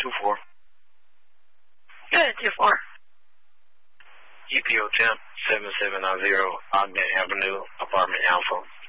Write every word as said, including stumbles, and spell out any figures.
two four. Good, two four. E P O temp seven seven nine zero Ogden Avenue, apartment Alpha.